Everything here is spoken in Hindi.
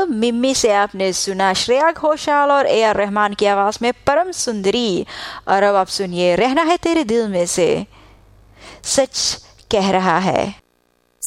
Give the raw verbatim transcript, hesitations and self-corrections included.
मिम्मी से आपने सुना श्रेया घोषाल और ए आर रहमान की आवाज में परम सुंदरी। और अब आप सुनिए रहना है तेरे दिल में से सच कह रहा है।